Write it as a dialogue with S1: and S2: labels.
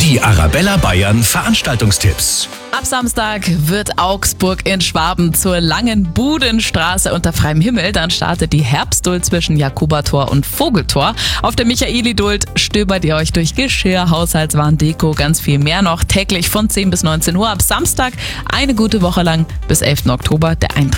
S1: Die Arabella Bayern Veranstaltungstipps.
S2: Ab Samstag wird Augsburg in Schwaben zur Langen Budenstraße unter freiem Himmel. Dann startet die Herbstduld zwischen Jakobertor und Vogeltor. Auf der Michaeliduld stöbert ihr euch durch Geschirr, Haushaltswaren, Deko, ganz viel mehr noch. Täglich von 10 bis 19 Uhr. Ab Samstag eine gute Woche lang bis 11. Oktober. Der Eintritt